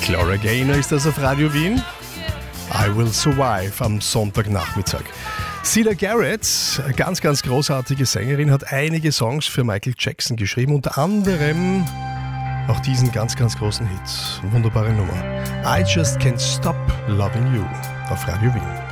Gloria Gaynor ist das auf Radio Wien. I Will Survive am Sonntagnachmittag. Cedar Garrett, ganz, ganz großartige Sängerin, hat einige Songs für Michael Jackson geschrieben, unter anderem auch diesen ganz, ganz großen Hit. Wunderbare Nummer. I Just Can't Stop Loving You auf Radio Wien.